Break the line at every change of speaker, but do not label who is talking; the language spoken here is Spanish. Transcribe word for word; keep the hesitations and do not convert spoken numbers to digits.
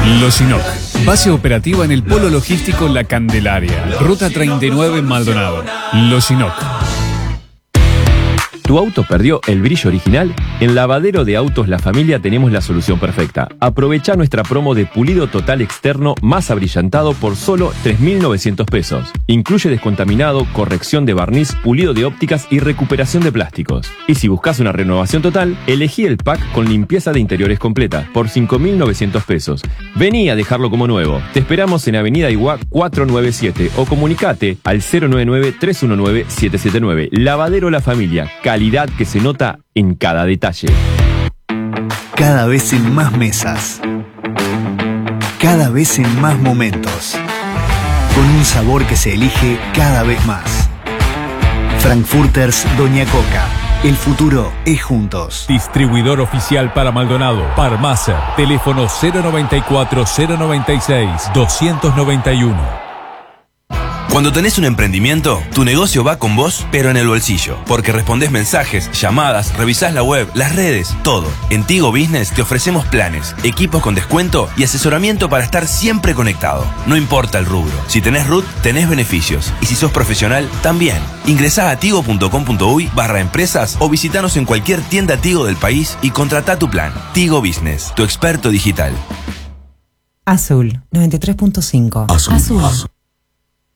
Loginoc, base operativa en el polo logístico La Candelaria, ruta treinta y nueve Maldonado. Loginoc.
¿Tu auto perdió el brillo original? En Lavadero de Autos La Familia tenemos la solución perfecta. Aprovecha nuestra promo de pulido total externo más abrillantado por solo tres mil novecientos pesos. Incluye descontaminado, corrección de barniz, pulido de ópticas y recuperación de plásticos. Y si buscas una renovación total, elegí el pack con limpieza de interiores completa por cinco mil novecientos pesos. Vení a dejarlo como nuevo. Te esperamos en Avenida Iguá cuatrocientos noventa y siete o comunicate al cero nueve nueve, tres uno nueve, siete siete nueve. Lavadero La Familia. Calidad que se nota en cada detalle.
Cada vez en más mesas. Cada vez en más momentos. Con un sabor que se elige cada vez más. Frankfurters Doña Coca. El futuro es juntos.
Distribuidor oficial para Maldonado. Parmacer. Teléfono cero noventa y cuatro, cero noventa y seis, doscientos noventa y uno.
Cuando tenés un emprendimiento, tu negocio va con vos, pero en el bolsillo. Porque respondés mensajes, llamadas, revisás la web, las redes, todo. En Tigo Business te ofrecemos planes, equipos con descuento y asesoramiento para estar siempre conectado. No importa el rubro. Si tenés R U T, tenés beneficios. Y si sos profesional, también. Ingresá a tigo.com.uy barra empresas o visitanos en cualquier tienda Tigo del país y contratá tu plan. Tigo Business, tu experto digital.
Azul, noventa y tres punto cinco.
Azul.
Azul.
Azul.